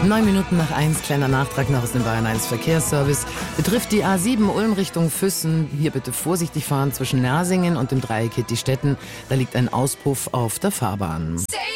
9:09, kleiner Nachtrag noch aus dem Bayern 1 Verkehrsservice. Betrifft die A7 Ulm Richtung Füssen. Hier bitte vorsichtig fahren zwischen Nersingen und dem Dreieck Hittistetten. Da liegt ein Auspuff auf der Fahrbahn.